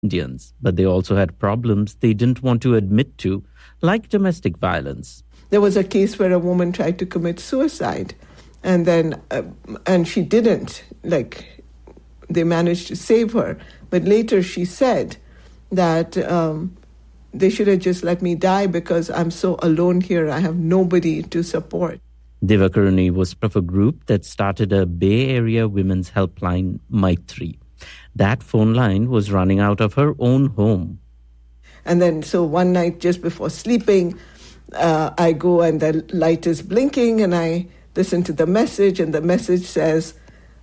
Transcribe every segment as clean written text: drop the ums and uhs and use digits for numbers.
Indians, but they also had problems they didn't want to admit to, like domestic violence. There was a case where a woman tried to commit suicide, and then and she didn't. They managed to save her, but later she said that they should have just let me die because I'm so alone here. I have nobody to support. Divakaruni was part of a group that started a Bay Area women's helpline, Maitri. That phone line was running out of her own home. And then, so one night just before sleeping, I go and the light is blinking and I listen to the message, and the message says,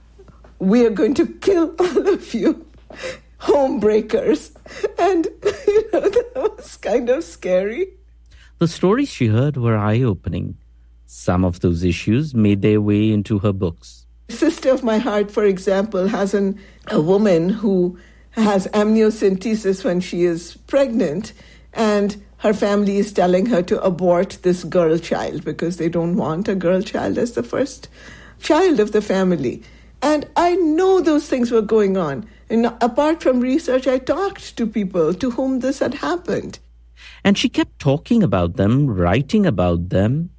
"We are going to kill all of you, homebreakers." And, that was kind of scary. The stories she heard were eye-opening. Some of those issues made their way into her books. Sister of My Heart, for example, has a woman who has amniocentesis when she is pregnant, and her family is telling her to abort this girl child because they don't want a girl child as the first child of the family. And I know those things were going on. And apart from research, I talked to people to whom this had happened. And she kept talking about them, writing about them.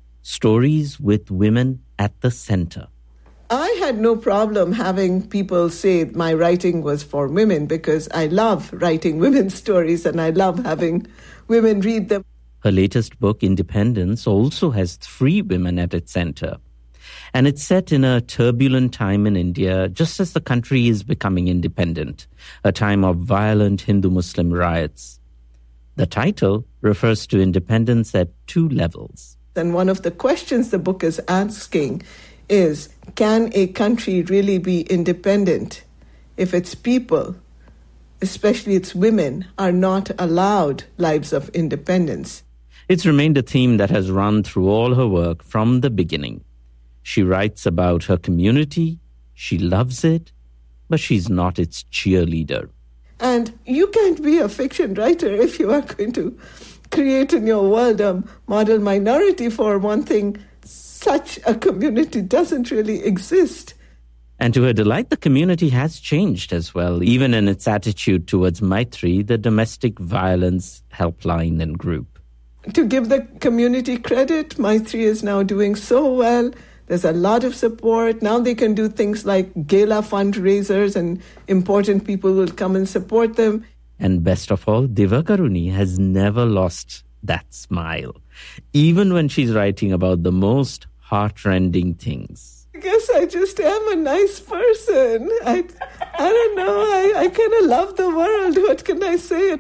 Stories with women at the center. I had no problem having people say my writing was for women because I love writing women's stories and I love having women read them. Her latest book, Independence, also has 3 women at its center. And it's set in a turbulent time in India, just as the country is becoming independent, a time of violent Hindu-Muslim riots. The title refers to independence at 2 levels. And one of the questions the book is asking is, can a country really be independent if its people, especially its women, are not allowed lives of independence? It's remained a theme that has run through all her work from the beginning. She writes about her community, she loves it, but she's not its cheerleader. And you can't be a fiction writer if you are going to create in your world a model minority. For one thing, such a community doesn't really exist. And to her delight, the community has changed as well, even in its attitude towards Maitri, the domestic violence helpline and group. To give the community credit, Maitri is now doing so well. There's a lot of support. Now they can do things like gala fundraisers and important people will come and support them. And best of all, Divakaruni has never lost that smile, even when she's writing about the most heart-rending things. I guess I just am a nice person. I don't know. I kind of love the world. What can I say?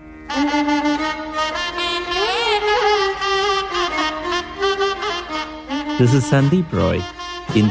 This is Sandeep Roy.